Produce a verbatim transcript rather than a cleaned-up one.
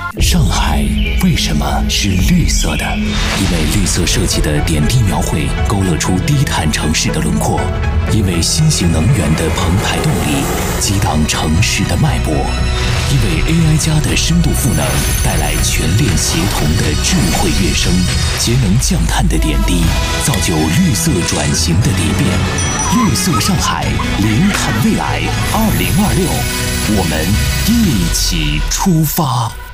上海为什么是绿色的？因为绿色设计的点滴描绘勾勒出低碳城市的轮廓，因为新型能源的澎湃动力激荡城市的脉搏，因为 A I 加的深度赋能带来全链协同的智慧跃升，节能降碳的点滴造就绿色转型的蝶变。绿色上海，零碳未来，二零二六，我们一起出发。